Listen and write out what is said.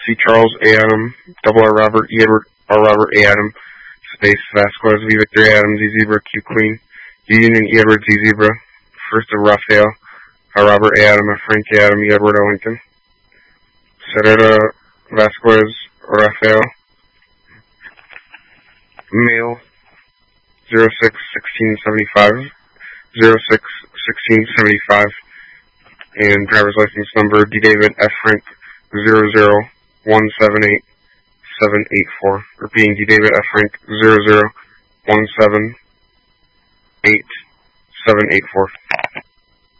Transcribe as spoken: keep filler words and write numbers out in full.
C. Charles A. Adam, double R. Robert, E. Edward, R. Robert A. Adam, space Vasquez, V. Victor A. Adam, Z. Zebra, Q. Queen, U. Union, E. Edward, Z. Zebra, first of Raphael, R. Robert A. Adam, F. Frank A. Adam, E. Edward O. Lincoln, Serrera Vasquez, Raphael, male, zero six sixteen seventy-five, zero six sixteen seventy-five, and driver's license number D. David F. Frank zero zero one seven eight seven eight four. Repeating, D. David F. Frank zero zero one seven eight seven eight four.